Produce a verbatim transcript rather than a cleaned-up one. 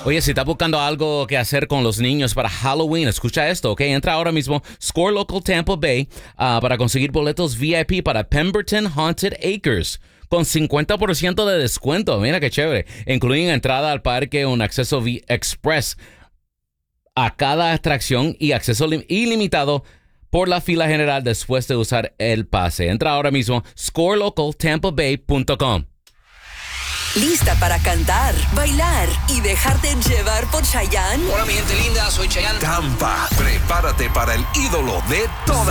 Oye, si estás buscando algo que hacer con los niños para Halloween, escucha esto, ¿ok? Entra ahora mismo Score Local Tampa Bay uh, para conseguir boletos V I P para Pemberton Haunted Acres con cincuenta por ciento de descuento. Mira qué chévere. Incluyen entrada al parque, un acceso v- express a cada atracción y acceso lim- ilimitado por la fila general después de usar el pase. Entra ahora mismo score local tampa bay punto com. ¿Lista para cantar, bailar y dejarte llevar por Chayanne? Hola mi gente linda, soy Chayanne. Tampa, prepárate para el ídolo de todas.